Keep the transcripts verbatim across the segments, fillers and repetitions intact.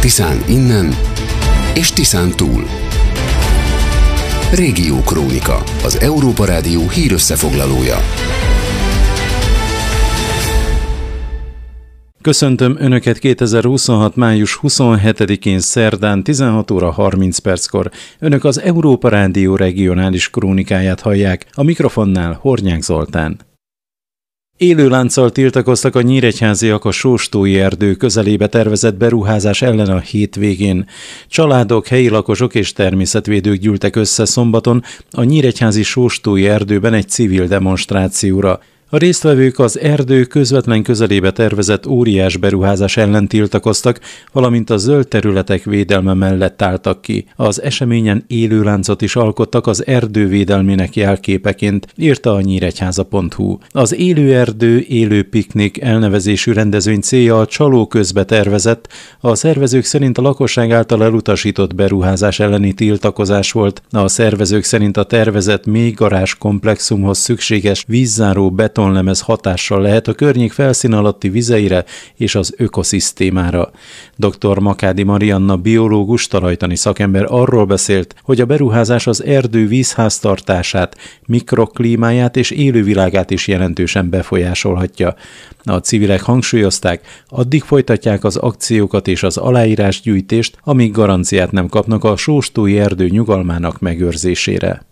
Tiszán innen és Tiszán túl. Régiókrónika, az Európa Rádió hírösszefoglalója. Köszöntöm Önöket kétezer-huszonhat. május huszonhetedikén szerdán tizenhat óra harminc perckor. Önök az Európa Rádió regionális krónikáját hallják, a mikrofonnál Hornyák Zoltán. Élőlánccal tiltakoztak a nyíregyháziak a Sóstói erdő közelébe tervezett beruházás ellen a hétvégén. Családok, helyi lakosok és természetvédők gyűltek össze szombaton a nyíregyházi Sóstói erdőben egy civil demonstrációra. A résztvevők az erdő közvetlen közelébe tervezett óriás beruházás ellen tiltakoztak, valamint a zöld területek védelme mellett álltak ki. Az eseményen élőláncot is alkottak az erdő védelmének jelképeként, írta a nyíregyháza pont hu. Az Élő Erdő, Élő Piknik elnevezésű rendezvény célja a csaló közbe tervezett, a szervezők szerint a lakosság által elutasított beruházás elleni tiltakozás volt. A szervezők szerint a tervezett mély garázs komplexumhoz szükséges vízzáró beton lemez hatással lehet a környék felszín alatti vizeire és az ökoszisztémára. doktor Makádi Marianna biológus, talajtani szakember arról beszélt, hogy a beruházás az erdő vízháztartását, mikroklímáját és élővilágát is jelentősen befolyásolhatja. A civilek hangsúlyozták, addig folytatják az akciókat és az aláírásgyűjtést, amíg garanciát nem kapnak a Sóstói erdő nyugalmának megőrzésére.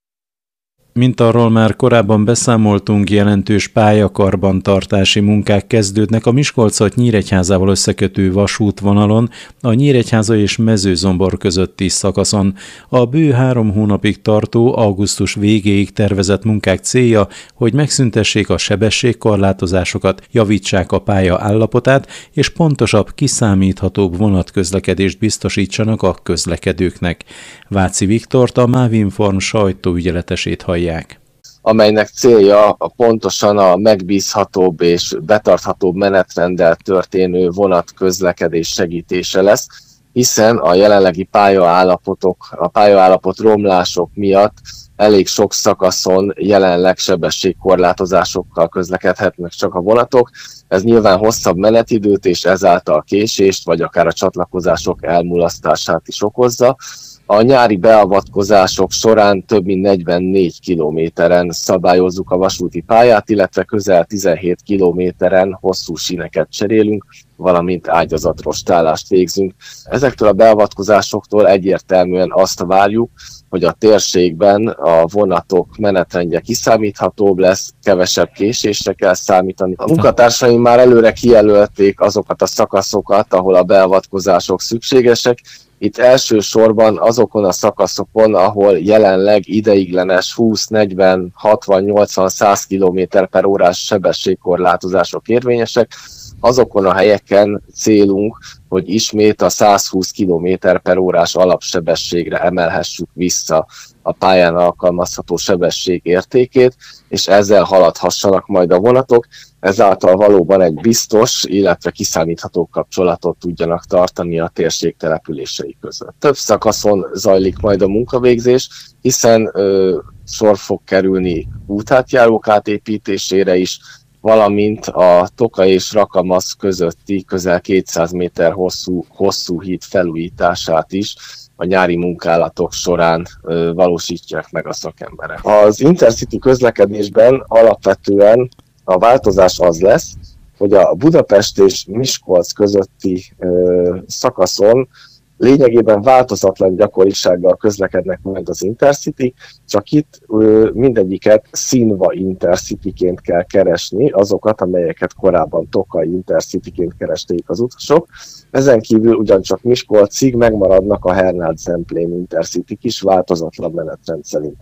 Mint arról már korábban beszámoltunk, jelentős pályakarbantartási munkák kezdődnek a Miskolcot Nyíregyházával összekötő vasútvonalon, a Nyíregyháza és Mezőzombor közötti szakaszon. A bő három hónapig tartó, augusztus végéig tervezett munkák célja, hogy megszüntessék a sebességkorlátozásokat, javítsák a pálya állapotát, és pontosabb, kiszámíthatóbb vonatközlekedést biztosítsanak a közlekedőknek. Váci Viktort, a Mávinform sajtóügyeletesét hallják. Amelynek célja a pontosan a megbízhatóbb és betarthatóbb menetrenddel történő vonatközlekedés segítése lesz, hiszen a jelenlegi pályaállapotok, a pályaállapot romlások miatt elég sok szakaszon jelenleg sebességkorlátozásokkal közlekedhetnek csak a vonatok. Ez nyilván hosszabb menetidőt és ezáltal késést, vagy akár a csatlakozások elmulasztását is okozza. A nyári beavatkozások során több mint negyvennégy kilométeren szabályozzuk a vasúti pályát, illetve közel tizenhét kilométeren hosszú síneket cserélünk, valamint ágyazatrostálást végzünk. Ezektől a beavatkozásoktól egyértelműen azt várjuk, hogy a térségben a vonatok menetrendje kiszámíthatóbb lesz, kevesebb késésre kell számítani. A munkatársaim már előre kijelölték azokat a szakaszokat, ahol a beavatkozások szükségesek. Itt elsősorban azokon a szakaszokon, ahol jelenleg ideiglenes húsz, negyven, hatvan, nyolcvan, száz kilométer per órás sebességkorlátozások érvényesek, azokon a helyeken célunk, hogy ismét a száz húsz kilométer per órás alapsebességre emelhessük vissza a pályán alkalmazható sebesség értékét, és ezzel haladhassanak majd a vonatok, ezáltal valóban egy biztos, illetve kiszámítható kapcsolatot tudjanak tartani a térség települései között. Több szakaszon zajlik majd a munkavégzés, hiszen ö, sor fog kerülni útátjárók átépítésére is, valamint a Toka és Rakamasz közötti közel kétszáz méter hosszú, hosszú híd felújítását is a nyári munkálatok során ö, valósítják meg a szakemberek. Az Intercity közlekedésben alapvetően a változás az lesz, hogy a Budapest és Miskolc közötti ö, szakaszon lényegében változatlan gyakorisággal közlekednek majd az Intercity, csak itt ö, mindegyiket színva Intercityként kell keresni, azokat, amelyeket korábban Tokai Intercityként keresték az utasok. Ezen kívül ugyancsak Miskolcig megmaradnak a Hernád-Zemplén Intercityk is változatlan menetrend szerint.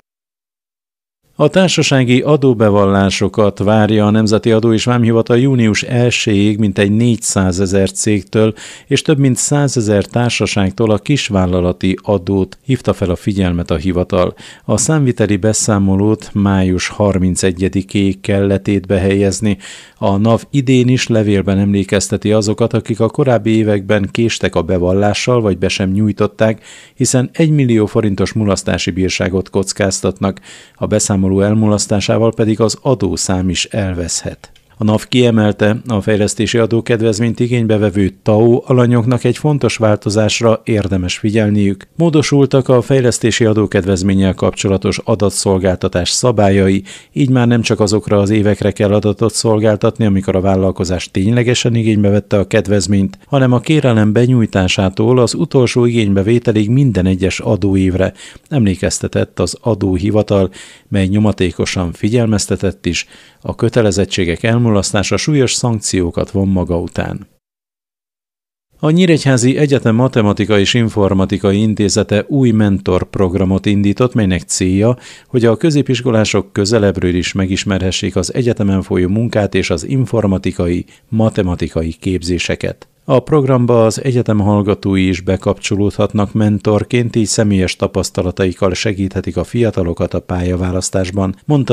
A társasági adóbevallásokat várja a Nemzeti Adó és Vámhivatal június elsejéig mintegy négyszázezer cégtől és több mint százezer társaságtól a kisvállalati adót, hívta fel a figyelmet a hivatal. A számviteli beszámolót május harmincegyedikéig kell letétbe helyezni. A NAV idén is levélben emlékezteti azokat, akik a korábbi években késtek a bevallással, vagy be sem nyújtották, hiszen egymillió forintos mulasztási bírságot kockáztatnak. A beszámoló elmulasztásával pedig az adószám is elveszhet. A NAV kiemelte, a fejlesztési adókedvezményt igénybe vevő té á o alanyoknak egy fontos változásra érdemes figyelniük. Módosultak a fejlesztési adókedvezménnyel kapcsolatos adatszolgáltatás szabályai, így már nem csak azokra az évekre kell adatot szolgáltatni, amikor a vállalkozás ténylegesen igénybe vette a kedvezményt, hanem a kérelem benyújtásától az utolsó igénybevételig minden egyes adóévre, emlékeztetett az adóhivatal, mely nyomatékosan figyelmeztetett is, a kötelezettségek elmulasztása súlyos szankciókat von maga után. A Nyíregyházi Egyetem Matematika és Informatikai Intézete új mentor programot indított, melynek célja, hogy a középiskolások közelebbről is megismerhessék az egyetemen folyó munkát és az informatikai, matematikai képzéseket. A programba az egyetem hallgatói is bekapcsolódhatnak mentorként, így személyes tapasztalataikkal segíthetik a fiatalokat a pályaválasztásban, mondta